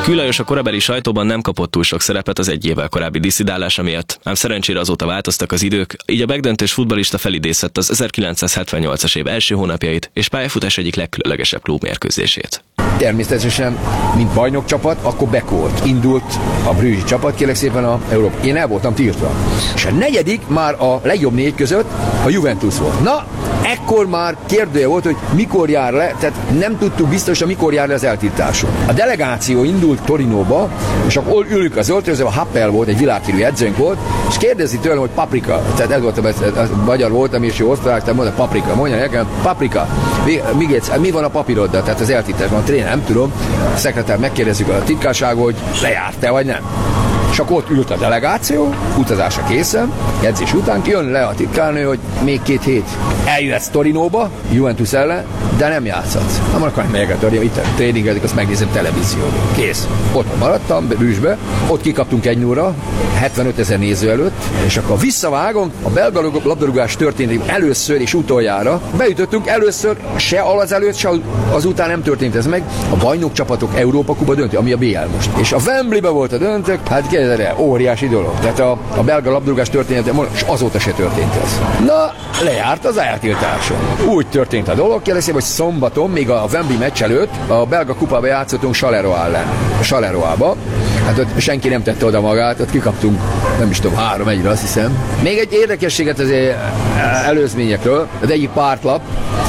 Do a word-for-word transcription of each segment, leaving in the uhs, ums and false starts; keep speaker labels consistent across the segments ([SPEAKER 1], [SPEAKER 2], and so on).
[SPEAKER 1] Kő Lajos a korabeli sajtóban nem kapott túl sok szerepet az egy évvel korábbi disszidálása miatt, ám szerencsére azóta változtak az idők, így a megdöntős futballista felidézett az ezerkilencszázhetvennyolcas év első hónapjait és pályafutás egyik legkülönlegesebb klubmérkőzését.
[SPEAKER 2] Természetesen, mint bajnokcsapat, akkor bekolt. Indult a brüggi csapat, kérlek szépen a Európa. Én el voltam tiltva. És a negyedik már a legjobb négy között a Juventus volt. Na, ekkor már kérdője volt, hogy mikor jár le, tehát nem tudtuk biztosan, mikor jár le az eltiltáson. A delegáció indult Torinóba, és akkor ülünk az öltözőben, a Happel volt, egy világhírű edzőnk volt, és kérdezi tőlem, hogy paprika. Tehát ez volt, a magyar voltam, és jó osztrák, tehát mondta paprika. Mondja nekem, paprika. Mi, mi, mi van a papíroddal? Tehát az eltiltásban, a tréner, nem tudom. A szekretár megkérdezzük a titkárságot, hogy lejárt-e vagy nem. És akkor ott ült a delegáció, utazásra készen, edzés után jön le a titkárnő, hogy még két hét eljöhetsz Torinóba, Juventus ellen, de nem játszhatsz. Nem akkor megyek a Torinóba, itt tréningezik, azt megnézem televízióban. Kész. Ott maradtam, Brüsszbe, ott kikaptunk egy nulla, hetvenöt ezer néző előtt, és akkor visszavágom, a belga labdarúgás történt először és utoljára. Beütöttünk először, se az előtt, se azután nem történt ez meg. A bajnokcsapatok Európa Kupa döntő, ami a bé el most. És a Wembleybe volt a döntő, hát kérdezre, óriási dolog. Tehát a, a belga labdarúgás története, és azóta se történt ez. Na, lejárt az eltiltáson. Úgy történt a dolog, kérdezik, hogy szombaton, még a Wembley meccs előtt a belga kupába játszottunk Charleroi ellen. Charleroi-ba. Hát ott senki nem tette oda magát, ott kikaptunk, nem is tudom, három egyre, azt hiszem. Még egy érdekességet az előzményekről, az egyik pártlap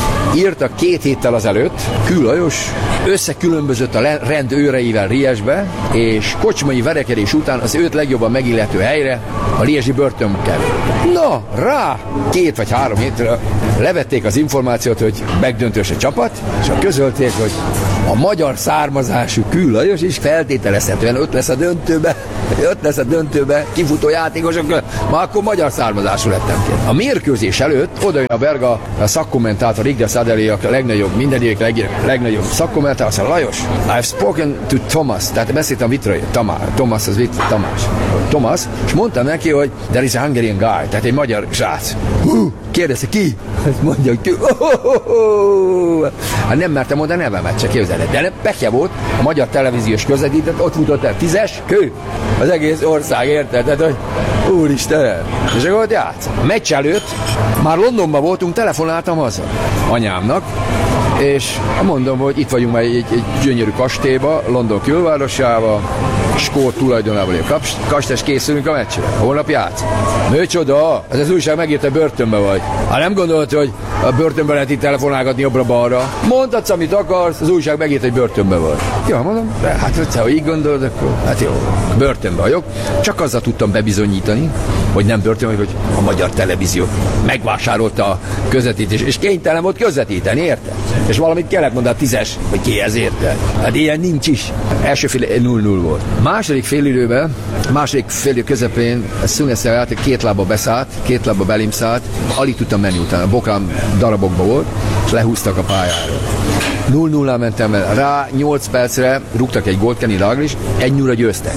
[SPEAKER 2] írtak két héttel azelőtt, Kő Lajos összekülönbözött a rend őreivel Liège-be, és kocsmai verekedés után az őt legjobban megillető helyre a liège-i börtönbe került. Na, rá két vagy három hétre levették az információt, hogy megdöntős a csapat, és közölték, hogy a magyar származású Kő Lajos is feltételezhetően ott lesz a döntőbe, ott lesz a döntőbe kifutó játékosok, már akkor magyar származású lettem ki. A mérkőzés előtt oda jön a belga a szakkommentátor, Igor Sadeli, a legnagyobb, mindenik leg, legnagyobb szakkommentátor, azt mondja, Lajos, I've spoken to Thomas, tehát beszéltem Vitrai, Tamás, Thomas az Vit, Tamás, Thomas, és mondtam neki, hogy there is a Hungarian guy, tehát egy magyar srác. Hú, kérdezte ki? Mondja, hogy ki? Oh, oh, oh. Hát nem mertem mondani nevemet, csak képzeled. De pekje volt, a magyar televíziós közvetített, ott futott el tízes, Kő, az egész ország, érted? Tehát, hogy úristen, és akkor ott játsz. A meccs előtt már Londonban voltunk, telefonáltam haza anyámnak, és mondom, hogy itt vagyunk már egy, egy gyönyörű kastélyba, London külvárosába, skót tulajdonában a kastély, készülünk a meccsre. Holnap játsz. Micsoda? Ez az újság megírta, börtönbe vagy. Ha nem gondolod, hogy a börtönben lehet itt telefonálgatni jobbra-balra, mondhatsz, amit akarsz, az újság megírta, hogy börtönbe vagy. Ja, mondom, de hát ha így gondolod, akkor hát jó, börtönbe vagyok. Csak azzal tudtam bebizonyítani, hogy nem börtön, hogy a magyar televízió megvásárolta a közvetítést, és kénytelen volt közvetíteni, érted? És valamit kellett mondani a tízes, hogy ki ez, érted? Hát ilyen nincs is. Első fél nulla nulla volt. Második félidőben, második félidő közepén Szüneszel játék két lábba beszállt, két lábba belém szállt, alig tudtam menni utána, a bokám darabokba volt, és lehúztak a pályára. nulla nulla mentem el. Rá nyolc percre rúgtak egy gólt, Kenny Dalglish, egy nulla győztek.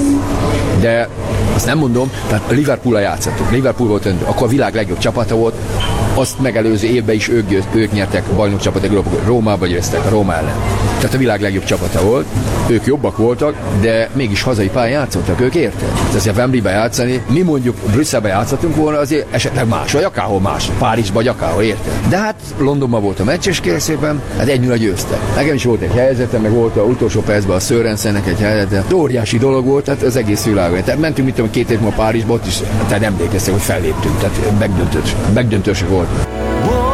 [SPEAKER 2] De azt nem mondom, tehát Liverpool-al játszottunk. Liverpool volt öntő, akkor a világ legjobb csapata volt, azt megelőző évben is ők, győz, ők nyertek a bajnokcsapatok, Rómába győztek, a Róma ellen. Tehát a világ legjobb csapata volt, ők jobbak voltak, de mégis hazai pályán játszottak, ők érted? Azért Wembleybe játszani, mi mondjuk Brüsszelbe játszottunk volna, azért esetleg más, vagy akárhol más, Párizsba, vagy akárhol, érted? De hát Londonban volt a meccs, és kérlek szépen, hát egy nulla győztek. Nekem is volt egy helyzetem, meg volt a utolsó percben a Sörensennek egy helyzete. Óriási dolog volt, tehát az egész világon. Tehát mentünk, mit tudom, két hét múlva Párizsba, ott is, tehát emlékeztek, hogy felléptünk, tehát megdöntős, megdöntősök volt.